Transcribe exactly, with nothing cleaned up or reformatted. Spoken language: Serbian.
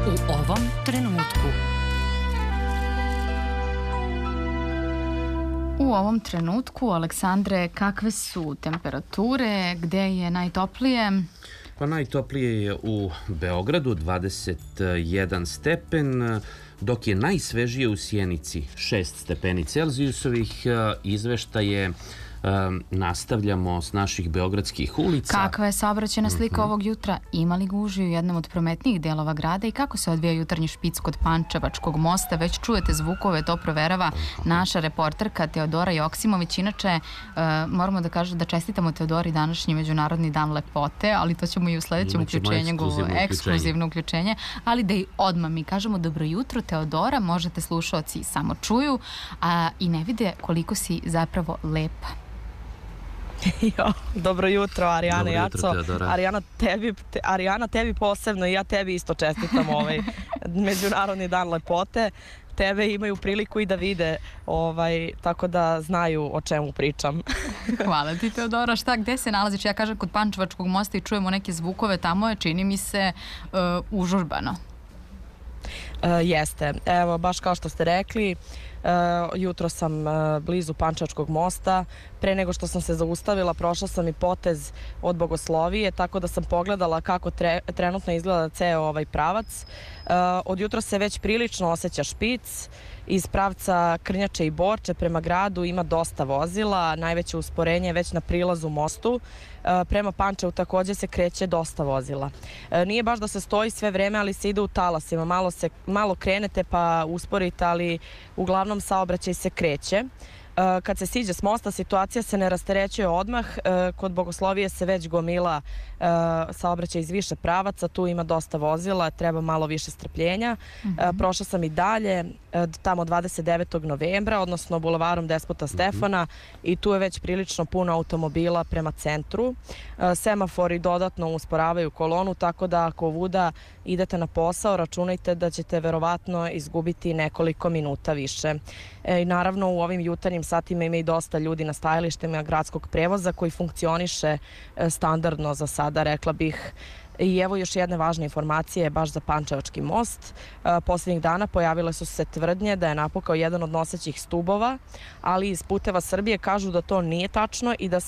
u ovom trenutku. U ovom trenutku, Aleksandre, kakve su temperature, gde je najtoplije? Pa najtoplije je u Beogradu, dvadeset jedan stepen, dok je najsvežije u Sjenici, šest stepeni Celzijusovih. Izveštaje nastavljamo s naših beogradskih ulica. Kakva je saobraćajna slika ovog jutra? Ima li gužvi u jednom od prometnijih delova grada i kako se odvija jutarnji špic kod Pančevačkog mosta? Već čujete zvukove, to proverava naša reporterka Teodora Joksimović. Inače, moramo da kažem da čestitamo Teodori današnji Međunarodni dan lepote, ali to ćemo i u sledećem uključenju, ekskluzivno uključenje, ali da i odmah mi kažemo dobro jutro Teodora, možete slušaoci samo čuju i ne vide koliko si zapravo lepa. Jo, dobro jutro, Arijana Dobro jutro, Jaco. Teodora. Arijana tebi, te, Arijana, tebi posebno i ja tebi isto čestitam ovaj Međunarodni dan lepote. Tebe imaju priliku i da vide, ovaj, tako da znaju o čemu pričam. Hvala ti, Teodora. Šta, gde se nalaziš? Ja kažem kod Pančevačkog mosta i čujemo neke zvukove, tamo je, čini mi se, uh, užurbano. Uh, jeste. Evo, baš kao što ste rekli, uh, jutro sam uh, blizu Pančevačkog mosta. Pre nego što sam se zaustavila, prošla sam i potez od Bogoslovije, tako da sam pogledala kako tre, trenutno izgleda ceo ovaj pravac. Uh, od jutra se već prilično osjeća špic. Iz pravca Krnjače i Borče prema gradu ima dosta vozila, najveće usporenje je već na prilazu mostu. Prema Pančevu također se kreće dosta vozila. Nije baš da se stoji sve vreme, ali se ide u talasima. Malo, se, malo krenete pa usporite, ali uglavnom saobraćaj se kreće. Kad se siđe s mosta, situacija se ne rasterećuje odmah. Kod Bogoslovije se već gomila saobraćaj iz više pravaca, tu ima dosta vozila, treba malo više strpljenja. Mm-hmm. Prošla sam i dalje, tamo dvadeset devetog novembra, odnosno bulevarom Despota Stefana, mm-hmm. i tu je već prilično puno automobila prema centru. Semafori dodatno usporavaju kolonu, tako da ako vuda idete na posao, računajte da ćete verovatno izgubiti nekoliko minuta više. I naravno u ovim jutarnjim satima ima i dosta ljudi na stajalištima gradskog prevoza koji funkcioniše standardno za sada, rekla bih. I evo još jedne važne informacije baš za Pančevački most. Posljednjih dana pojavile su se tvrdnje da je napukao jedan od nosećih stubova, ali iz Puteva Srbije kažu da to nije tačno i da